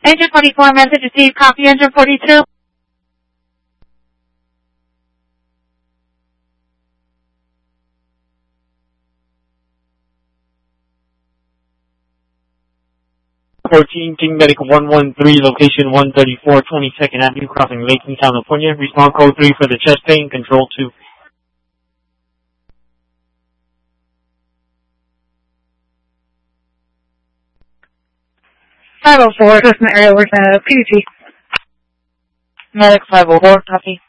Engine 44, message received. Copy engine 42. King Medical 113, location 134, 22nd Avenue, crossing Lakeland, California. Respond code 3 for the chest pain, control 2. 504, assistant area work, PDT. Medic 504, copy.